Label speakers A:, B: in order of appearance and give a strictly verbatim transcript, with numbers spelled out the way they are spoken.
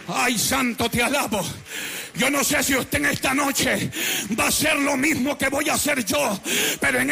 A: Ay, santo, te alabo. Yo no sé si usted en esta noche va a hacer lo mismo que voy a hacer yo, pero en